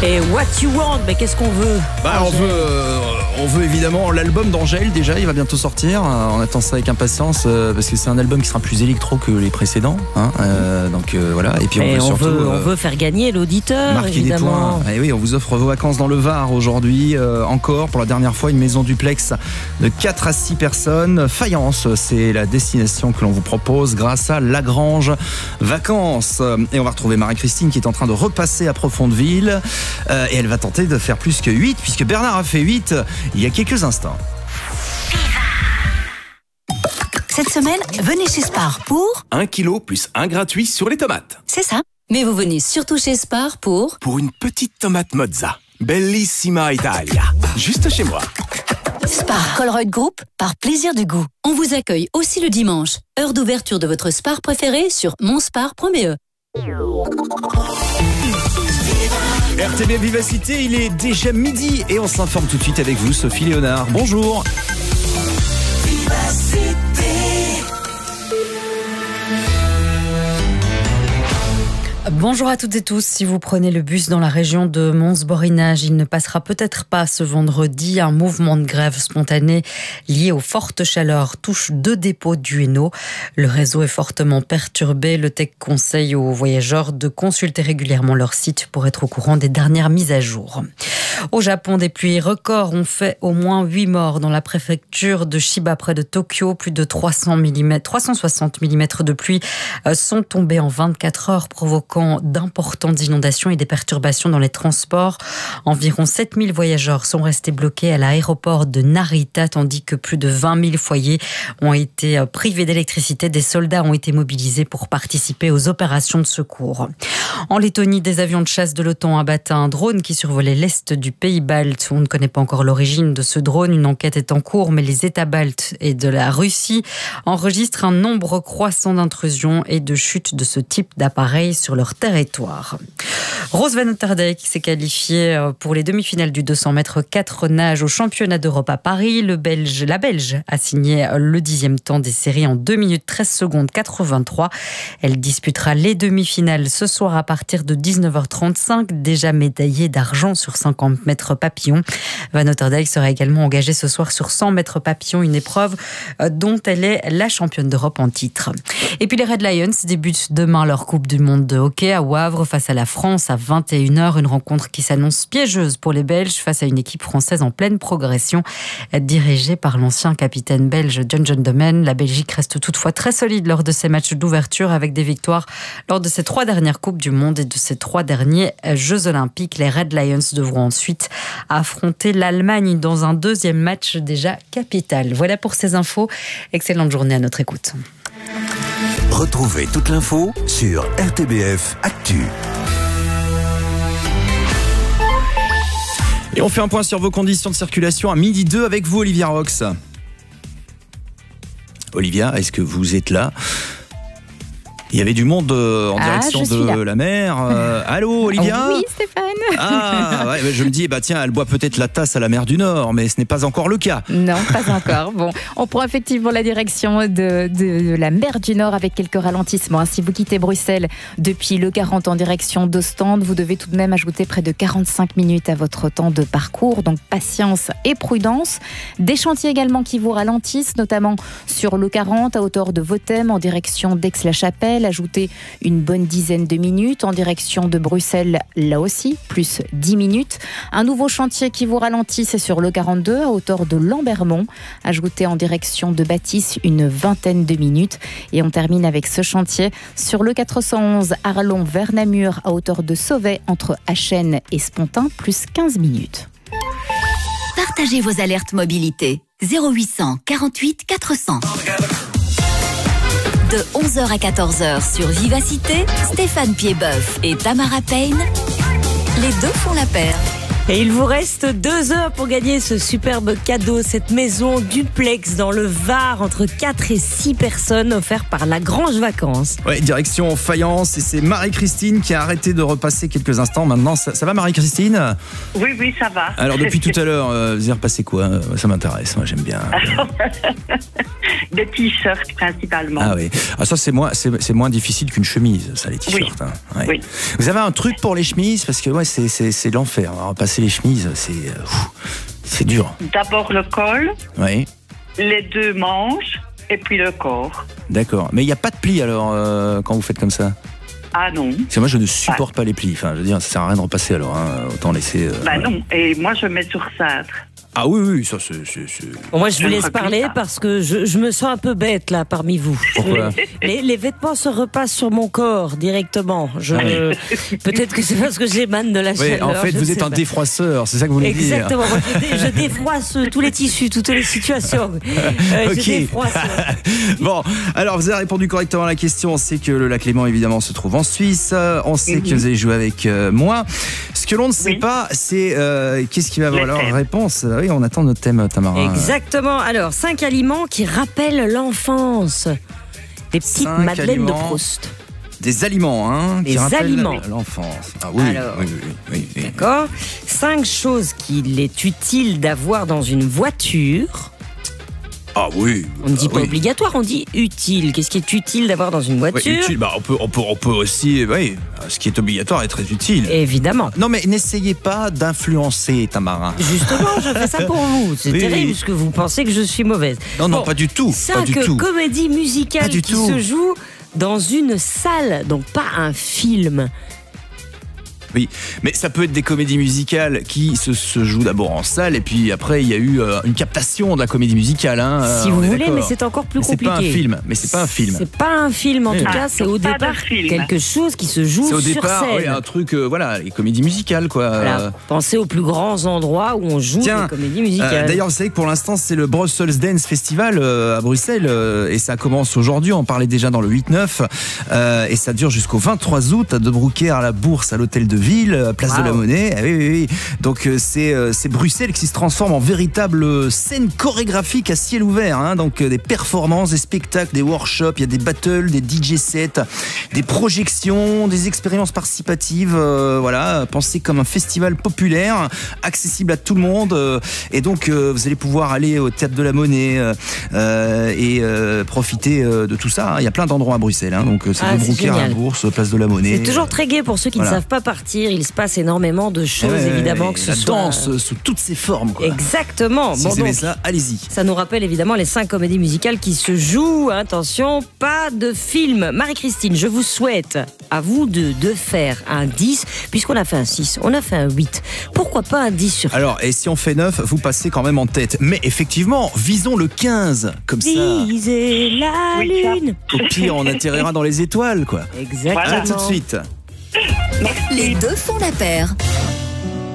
Et What You Want, mais qu'est-ce qu'on veut? On veut évidemment l'album d'Angèle. Déjà, il va bientôt sortir. On attend ça avec impatience parce que c'est un album qui sera plus électro que les précédents. Donc voilà. Et puis on veut faire gagner l'auditeur, marquer évidemment. des points. Et oui, on vous offre vos vacances dans le Var aujourd'hui. Encore pour la dernière fois, une maison duplex de 4 à 6 personnes. Fayence, c'est la destination que l'on vous propose grâce à Lagrange Vacances. Et on va retrouver Marie-Christine qui est en train de repasser à Profondeville. Et elle va tenter de faire plus que 8 puisque Bernard a fait 8 il y a quelques instants. Cette semaine, venez chez Spar pour 1 kilo plus 1 gratuit sur les tomates. C'est ça. Mais vous venez surtout chez Spar pour une petite tomate mozza. Bellissima Italia. Juste chez moi. Spar Colruyt Group, par plaisir du goût. On vous accueille aussi le dimanche. Heure d'ouverture de votre Spar préféré sur monspar.be. RTB Vivacité, il est déjà midi et on s'informe tout de suite avec vous, Sophie Léonard. Bonjour. Bonjour à toutes et tous. Si vous prenez le bus dans la région de Mons-Borinage, il ne passera peut-être pas ce vendredi. Un mouvement de grève spontané lié aux fortes chaleurs touche 2 dépôts du Hainaut. Le réseau est fortement perturbé. Le TEC conseille aux voyageurs de consulter régulièrement leur site pour être au courant des dernières mises à jour. Au Japon, des pluies records ont fait au moins 8 morts dans la préfecture de Chiba, près de Tokyo. Plus de 360 mm de pluie sont tombés en 24 heures, provoquant d'importantes inondations et des perturbations dans les transports. Environ 7000 voyageurs sont restés bloqués à l'aéroport de Narita, tandis que plus de 20 000 foyers ont été privés d'électricité. Des soldats ont été mobilisés pour participer aux opérations de secours. En Lettonie, des avions de chasse de l'OTAN abattent un drone qui survolait l'est du pays balte. On ne connaît pas encore l'origine de ce drone. Une enquête est en cours, mais les États baltes et de la Russie enregistrent un nombre croissant d'intrusions et de chutes de ce type d'appareil sur leur territoire. Rose Van Otterdijk s'est qualifiée pour les demi-finales du 200 mètres 4 nages au championnat d'Europe à Paris. La Belge a signé le 10e temps des séries en 2 minutes 13 secondes 83. Elle disputera les demi-finales ce soir à partir de 19h35, déjà médaillée d'argent sur 50 mètres papillon. Van Otterdijk sera également engagée ce soir sur 100 mètres papillon, une épreuve dont elle est la championne d'Europe en titre. Et puis les Red Lions débutent demain leur Coupe du Monde de hockey à Wavre face à la France à 21h. Une rencontre qui s'annonce piégeuse pour les Belges face à une équipe française en pleine progression, dirigée par l'ancien capitaine belge John Domen. La Belgique reste toutefois très solide lors de ses matchs d'ouverture avec des victoires lors de ses 3 dernières Coupes du Monde et de ses 3 derniers Jeux Olympiques. Les Red Lions devront ensuite affronter l'Allemagne dans un 2e match déjà capital. Voilà pour ces infos. Excellente journée à notre écoute. Retrouvez toute l'info sur RTBF Actu. Et on fait un point sur vos conditions de circulation à 12h02 avec vous, Olivia Rox. Olivia, est-ce que vous êtes là ? Il y avait du monde en direction de la mer. Allô, Olivia ? Oui, Stéphane. Je me dis, tiens, elle boit peut-être la tasse à la mer du Nord, mais ce n'est pas encore le cas. Non, pas encore. Bon, on prend effectivement la direction de la mer du Nord avec quelques ralentissements. Si vous quittez Bruxelles depuis le 40 en direction d'Ostende, vous devez tout de même ajouter près de 45 minutes à votre temps de parcours. Donc, patience et prudence. Des chantiers également qui vous ralentissent, notamment sur le 40 à hauteur de Votem en direction d'Aix-la-Chapelle. Ajoutez une bonne dizaine de minutes. En direction de Bruxelles, là aussi, plus 10 minutes. Un nouveau chantier qui vous ralentit, c'est sur le 42 à hauteur de Lambermont. Ajoutez en direction de Bâtisse une vingtaine de minutes. Et on termine avec ce chantier sur le 411 Arlon vers Namur à hauteur de Sauvet entre Achen et Spontin, plus 15 minutes. Partagez vos alertes mobilité. 0800 48 400. De 11h à 14h sur Vivacité, Stéphane Piedboeuf et Tamara Payne, les deux font la paire. Et il vous reste 2 heures pour gagner ce superbe cadeau, cette maison duplex dans le Var entre 4 et 6 personnes offert par Lagrange Vacances. Ouais, direction Fayence et c'est Marie-Christine qui a arrêté de repasser quelques instants. Maintenant, ça va Marie-Christine ? Oui, ça va. Alors depuis tout à l'heure, vous avez repassé quoi ? Ça m'intéresse, moi j'aime bien. Des t-shirts principalement. Ah oui, ça c'est moins difficile qu'une chemise, ça les t-shirts. Oui. Hein. Ouais. Oui. Vous avez un truc pour les chemises ? Parce que ouais, c'est l'enfer. Alors, passer les chemises, c'est dur. D'abord le col, Oui. les 2 manches et puis le corps. D'accord. Mais il n'y a pas de plis alors quand vous faites comme ça ? Ah non. Parce que moi je ne supporte pas les plis. Enfin, je veux dire, ça sert à rien de repasser alors. Hein. Autant laisser. Bah voilà. non. Et moi je mets sur cintre. Ah oui, ça c'est. Bon, moi, je vous laisse ne replie parler pas. parce que je me sens un peu bête là parmi vous. Pourquoi ? Les vêtements se repassent sur mon corps directement. Peut-être que c'est parce que j'émane de la Oui, chaleur. en fait, je vous sais êtes un pas. défroisseur, c'est ça que vous voulez dire. Exactement. Moi, je défroisse tous les tissus, toutes les situations. Ok. Je défroisse. Bon, alors vous avez répondu correctement à la question. On sait que le lac Léman évidemment se trouve en Suisse. On sait que vous avez joué avec moi. Ce que l'on ne sait Oui. pas, c'est qu'est-ce qui va avoir Le thème. réponse. Oui, on attend notre thème, Tamara. Exactement. Alors, 5 aliments qui rappellent l'enfance. Des petites 5 madeleines aliments. de Proust. Des aliments, hein, qui Des rappellent aliments. l'enfance. Ah oui, Alors. oui. D'accord. 5 choses qu'il est utile d'avoir dans une voiture. Ah oui. On ne dit ah pas oui. obligatoire, on dit utile. Qu'est-ce qui est utile d'avoir dans une Ouais, voiture ? utile. Bah, on peut aussi. Oui, ce qui est obligatoire est très utile. Évidemment. Non, mais n'essayez pas d'influencer, Tamara. Justement, je fais ça pour vous. C'est Oui, terrible oui. parce que vous pensez que je suis mauvaise. Non, Bon, pas du tout. Pas du 5 tout. comédies Pas musicales du qui tout. se jouent dans une salle, donc pas un film. Oui, mais ça peut être des comédies musicales qui se jouent d'abord en salle et puis après il y a eu une captation de la comédie musicale. Hein, Si on vous est voulez, d'accord. mais c'est encore plus Mais c'est compliqué. pas un film. Mais c'est pas un film. C'est pas un film, en tout Ah, cas, c'est au pas de départ film. quelque chose qui se joue C'est au sur départ scène. oui, un truc, voilà, les comédies musicales quoi. Voilà. Pensez aux plus grands endroits où on joue Tiens, des comédies musicales. D'ailleurs, vous savez que pour l'instant, c'est le Brussels Dance Festival à Bruxelles et ça commence aujourd'hui. On parlait déjà dans le 8-9 et ça dure jusqu'au 23 août à De Broeckère à la Bourse, à l'Hôtel de Ville, Place de la Monnaie. Ah oui. Donc c'est Bruxelles qui se transforme en véritable scène chorégraphique à ciel ouvert. Hein. Donc des performances, des spectacles, des workshops, il y a des battles, des DJ sets, des projections, des expériences participatives. Voilà, pensez comme un festival populaire, accessible à tout le monde. Et donc vous allez pouvoir aller au Théâtre de la Monnaie et profiter de tout ça. Hein. Il y a plein d'endroits à Bruxelles. Hein. Donc c'est Ah, De c'est Broeckère à la génial. Bourse, Place de la Monnaie. C'est toujours très gai pour ceux qui Voilà. ne savent pas partir. Il se passe énormément de choses, évidemment, que ce la soit... danse sous toutes ses formes. Quoi. Exactement. Si Bon, vous aimez donc, ça, allez-y. ça nous rappelle évidemment les 5 comédies musicales qui se jouent. Attention, pas de film. Marie-Christine, je vous souhaite, à vous de faire un 10, puisqu'on a fait un 6, on a fait un 8. Pourquoi pas un 10 sur Alors, et si on fait 9, vous passez quand même en tête. Mais effectivement, visons le 15, comme ça. Viser la Oui, ça. lune. Au pire, on atterrira dans les étoiles, quoi. Exactement. À tout de suite. Les deux font la paire.